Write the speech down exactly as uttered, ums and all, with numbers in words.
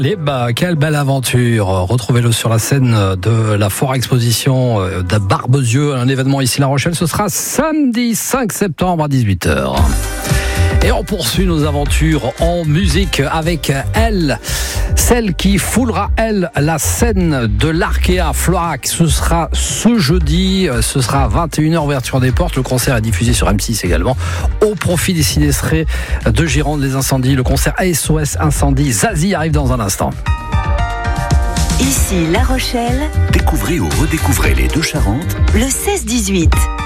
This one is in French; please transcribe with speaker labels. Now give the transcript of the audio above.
Speaker 1: Les bah, quelle belle aventure. Retrouvez-le sur la scène de la Foire Exposition de Barbezieux, un événement ici à La Rochelle. Ce sera samedi cinq septembre à dix-huit heures. Et on poursuit nos aventures en musique avec elle, celle qui foulera, elle, la scène de l'Arkea Florac. Ce sera ce jeudi, ce sera à vingt et une heures, ouverture des portes. Le concert est diffusé sur M six également, au profit des sinistrés de Gironde, les incendies. Le concert S O S Incendie. Zazie arrive dans un instant.
Speaker 2: Ici La Rochelle.
Speaker 3: Découvrez ou redécouvrez les deux Charentes
Speaker 2: Le seize dix-huit.